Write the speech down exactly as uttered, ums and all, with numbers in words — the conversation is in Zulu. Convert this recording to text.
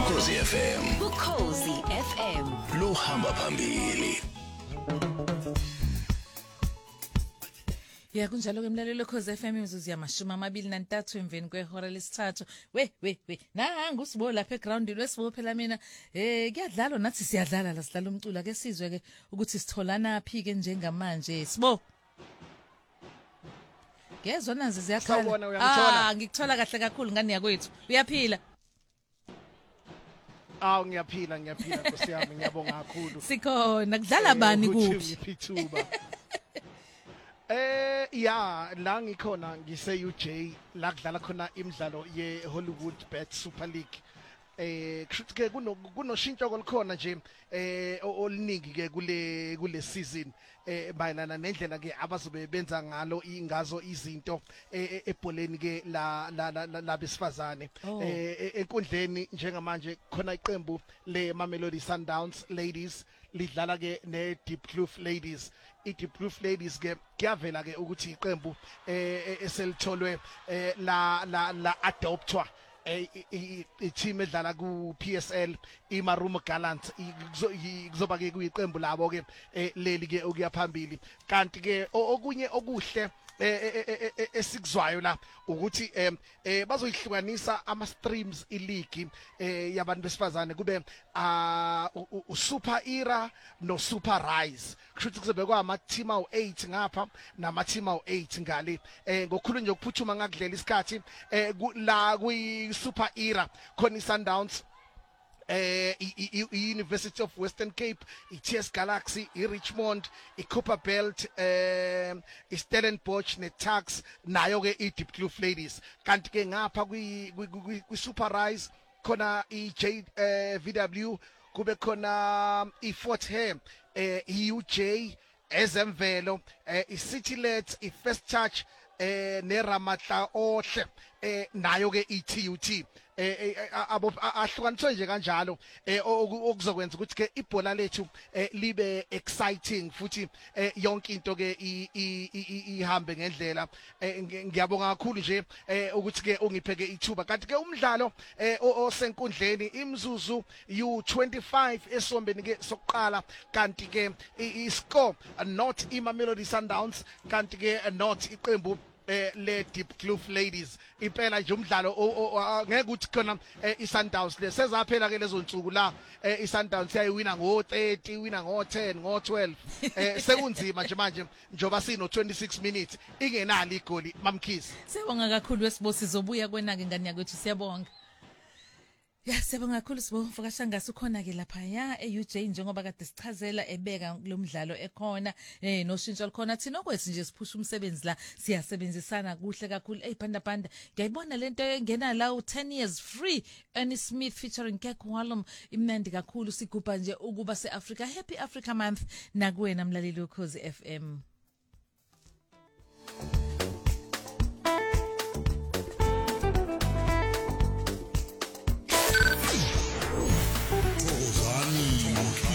Ukhozi F M. Ukhozi F M. Lo hamba phambili. Ya kunjalo ke mlalelo Ukhozi F M imizuzu yamashumi amabili nantathu emveni kwehora lesithathu. We we we. Nanga usibo lapha egroundini wesibo phela mina eh kuyadlalwa nathi siyadlala la sidlala umculo ke sizwe ke ukuthi sitholana phi ke njengamanje. Sibo. Ngezwe nazi ziyakhala. Sawubona uyangithola. Ah ngikuthola kahle kakhulu ngani yakwethu. Uyaphila? Awu ngiyaphila ngiyaphila Nkosi yami ngiyabonga kakhulu. Sikhona kudlala bani kuphi? Ngipithuba. Eh ya la ngikhona ngise U J la kudlala khona imidlalo ye Hollywood Bet Super League. Eh kushuthi ke kuno kunoshintsho kolikhona nje eh oliningi ke kule kule season eh bayilana nendlela ke abazobe benza ngalo ingazo izinto ebholeni ke la labesifazane eh enkundleni njengamanje khona iqembu le Mamelodi Sundowns ladies lidlala ke ne Deep Kloof ladies. I Deep Kloof ladies ke kuyavela ke ukuthi iqembu eh eselitholwe la la la adoptwa eh i-team edlala ku P S L iMarumo Gallants kuzoba ke kuyiqembu labo ke leli ke okuyaphambili kanti ke okunye okuhle esikuzwayo la ukuthi eh bazoyihlukanisa ama streams ileague eh yabantu besifazane kube u Super Era no Super Rise kushuthi kuzobekwa ama team awu eight ngapha nama team awu eight ngale eh ngokukhulu nje ukuphuthuma ngakudlela isikhathi eh la kwi Super Era khona iSundowns eh i-University of Western Cape, i-T S Galaxy, i-Richmond, i-Copper Belt, eh i-Stellenbosch ne-Tuks nayo ke i-Deep Kloof ladies. Kanti ke ngapha kwi-Super Rise khona i-J V W, kube khona i-Fort Hare, eh i-U J, ezemvelo, eh i-City Lets, i-First Touch eh neRamatla ohle eh nayo ke i-T U T eh abo ahlukaniswe nje kanjalo eh okuzokwenza ukuthi ke ibhola lethu libe exciting futhi yonke into ke ihambe ngendlela. Ngiyabonga kakhulu nje ukuthi ke ungipheke ithuba kanti ke umdlalo osenkundleni imzuzu u twenty-five esombeni ke sokuqala kanti ke iscore not iMamelodi Sundowns kanti ke not iqembu eh le Deep Kloof ladies impela nje umdlalo ngeke uthi khona iSundowns le sezaphela ke lezo nsuku la iSundowns yayiwina ngo thirty wina ngo ten ngo twelve eh sekunzima nje manje njoba sino twenty-six minutes ingenali igoli mamkhisi. Siyabonga kakhulu wesibo sizobuya kwena ke ngani yakwethu siyabonga. Ya siyabonga kakhulu sibo mfokashanga ukhona ke lapha ya e-U J njengoba kade sichazela ebeka lo mdlalo ekhona eh noshintsho likhona thina okwethu nje siphusha umsebenzi la siyasebenzisana kuhle kakhulu hey panda panda ngiyayibona lento engena la u ten years free Annie Smith featuring Kek Wallum imnandi kakhulu sigubha nje ukuba seAfrica Happy Africa Month nakuwena mlaleli Ukhozi F M.